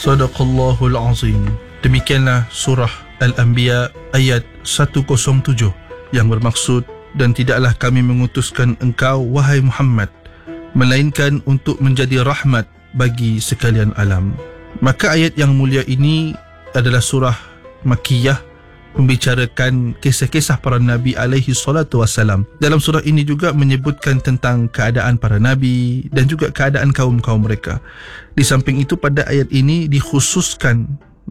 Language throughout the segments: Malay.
Sadaqallahul Azim. Demikianlah surah Al-Anbiya ayat 107 yang bermaksud, dan tidaklah kami mengutuskan engkau wahai Muhammad melainkan untuk menjadi rahmat bagi sekalian alam. Maka ayat yang mulia ini adalah surah Makkiyah, membicarakan kisah-kisah para Nabi alaihi salatu wassalam. Dalam surah ini juga menyebutkan tentang keadaan para Nabi dan juga keadaan kaum-kaum mereka. Di samping itu, pada ayat ini dikhususkan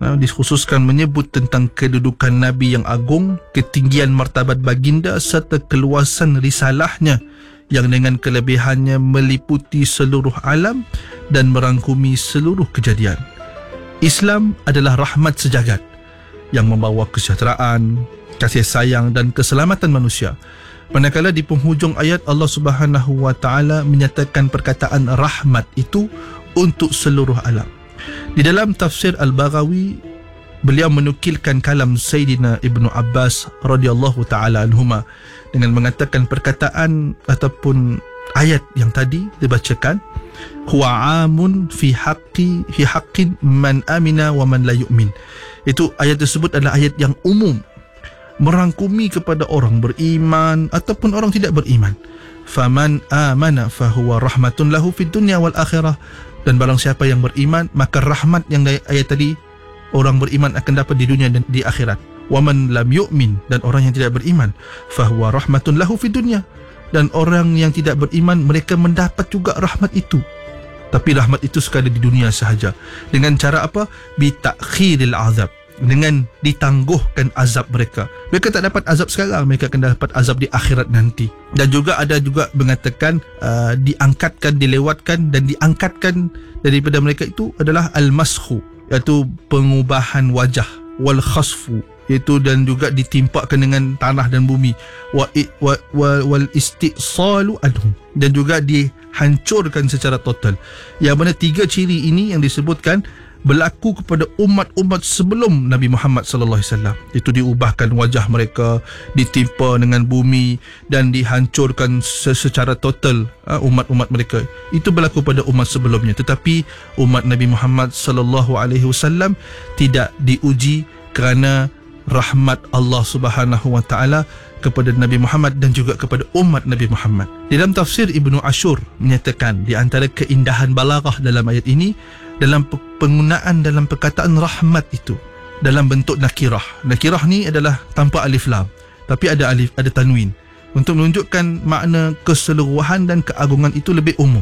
menyebut tentang kedudukan Nabi yang agung, ketinggian martabat baginda serta keluasan risalahnya yang dengan kelebihannya meliputi seluruh alam dan merangkumi seluruh kejadian. Islam adalah rahmat sejagat yang membawa kesejahteraan, kasih sayang dan keselamatan manusia. Manakala di penghujung ayat Allah Subhanahu wa taala menyatakan perkataan rahmat itu untuk seluruh alam. Di dalam tafsir Al-Baghawi, beliau menukilkan kalam Sayyidina Ibnu Abbas radhiyallahu taala anhuma dengan mengatakan perkataan ataupun ayat yang tadi dibacakan, huwa amun fi haqqin man amina wa man la yu'min. Itu ayat tersebut adalah ayat yang umum, merangkumi kepada orang beriman ataupun orang tidak beriman. Faman amana fahuwa rahmatun lahu fid dunya wal akhirah. Dan barang siapa yang beriman, maka rahmat yang dari ayat tadi orang beriman akan dapat di dunia dan di akhirat. Wa man lam yu'min, dan orang yang tidak beriman, fahuwa rahmatun lahu fid dunya. Dan orang yang tidak beriman, mereka mendapat juga rahmat itu, tapi rahmat itu sekadar di dunia sahaja. Dengan cara apa? Bitakhiril azab, dengan ditangguhkan azab mereka. Mereka tak dapat azab sekarang, mereka akan dapat azab di akhirat nanti. Dan juga ada juga mengatakan diangkatkan, dilewatkan dan diangkatkan daripada mereka itu adalah al-mashu, iaitu pengubahan wajah, wal khasfu, iaitu dan juga ditimpakan dengan tanah dan bumi, wal istisalu anhum, dan juga dihancurkan secara total. Yang mana tiga ciri ini yang disebutkan berlaku kepada umat-umat sebelum Nabi Muhammad sallallahu alaihi wasallam. Itu diubahkan wajah mereka, ditimpa dengan bumi dan dihancurkan secara total umat-umat mereka. Itu berlaku pada umat sebelumnya. Tetapi umat Nabi Muhammad sallallahu alaihi wasallam tidak diuji kerana rahmat Allah Subhanahu wa taala kepada Nabi Muhammad dan juga kepada umat Nabi Muhammad. Dalam tafsir Ibnu Ashur menyatakan di antara keindahan balaghah dalam ayat ini dalam penggunaan dalam perkataan rahmat itu dalam bentuk nakirah. Nakirah ni adalah tanpa alif lam, tapi ada tanwin untuk menunjukkan makna keseluruhan dan keagungan itu lebih umum.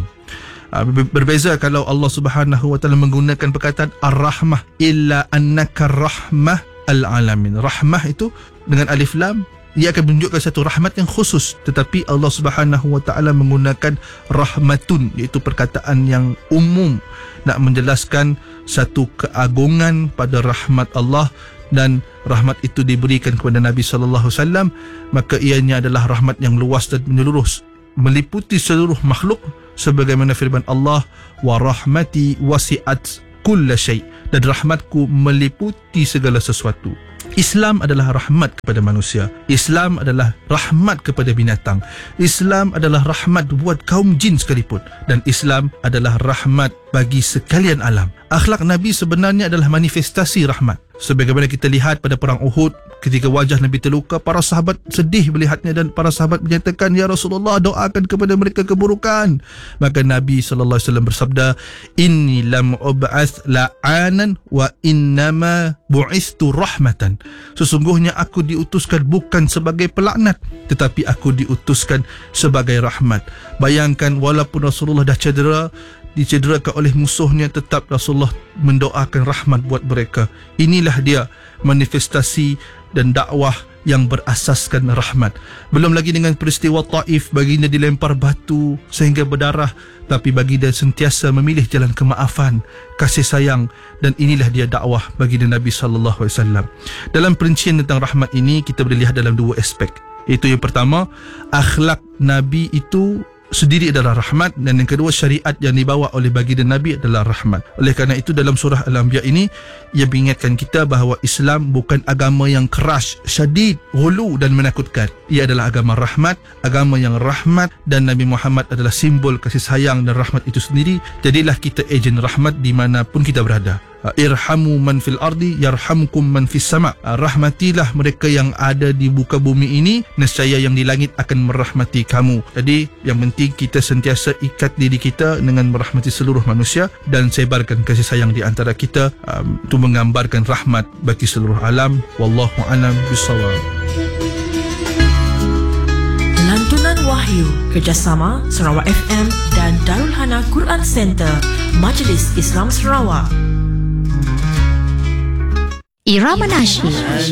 Berbeza kalau Allah Subhanahu wa taala menggunakan perkataan ar-rahmah, illa annaka rahmah al-alamin. Rahmah itu dengan alif lam, ia akan menunjukkan satu rahmat yang khusus, tetapi Allah Subhanahu wa taala menggunakan rahmatun, iaitu perkataan yang umum nak menjelaskan satu keagungan pada rahmat Allah, dan rahmat itu diberikan kepada Nabi sallallahu alaihi wasallam, maka ianya adalah rahmat yang luas dan menyeluruh, meliputi seluruh makhluk, sebagaimana firman Allah, wa rahmati wasi'at kulla syai', dan rahmatku meliputi segala sesuatu. Islam adalah rahmat kepada manusia. Islam adalah rahmat kepada binatang. Islam adalah rahmat buat kaum jin sekalipun. Dan Islam adalah rahmat bagi sekalian alam. Akhlak Nabi sebenarnya adalah manifestasi rahmat. Sebagaimana kita lihat pada perang Uhud, ketika wajah Nabi terluka, para sahabat sedih melihatnya dan para sahabat menyatakan, ya Rasulullah, doakan kepada mereka keburukan. Maka Nabi sallallahu alaihi wasallam bersabda, inni lam ub'ats la'anan wa innama bu'istu rahmatan. Sesungguhnya aku diutuskan bukan sebagai pelaknat, tetapi aku diutuskan sebagai rahmat. Bayangkan, walaupun Rasulullah dah dicederakan oleh musuhnya, tetap Rasulullah mendoakan rahmat buat mereka. Inilah dia manifestasi dan dakwah yang berasaskan rahmat. Belum lagi dengan peristiwa Taif, baginda dilempar batu sehingga berdarah, tapi baginda sentiasa memilih jalan kemaafan, kasih sayang, dan inilah dia dakwah baginda Nabi sallallahu alaihi wasallam. Dalam perincian tentang rahmat ini, kita boleh lihat dalam dua aspek. Itu yang pertama, akhlak Nabi itu sendiri adalah rahmat, dan yang kedua, syariat yang dibawa oleh baginda Nabi adalah rahmat. Oleh kerana itu, dalam surah Al-Anbiya ini ia mengingatkan kita bahawa Islam bukan agama yang keras, syadid, ghulu dan menakutkan. Ia adalah agama rahmat, agama yang rahmat, dan Nabi Muhammad adalah simbol kasih sayang dan rahmat itu sendiri. Jadilah kita ejen rahmat dimanapun kita berada. irhamu man fil ardi yarhamkum man fis sama. Rahmatilah mereka yang ada di muka bumi ini, nescaya yang di langit akan merahmati kamu. Jadi yang penting kita sentiasa ikat diri kita dengan merahmati seluruh manusia dan sebarkan kasih sayang di antara kita, untuk menggambarkan rahmat bagi seluruh alam. Wallahu a'lam bishawab. Lantunan Wahyu kerjasama Sarawak FM dan Darul Hana Quran Center, Majlis Islam Sarawak. Irama Nasyid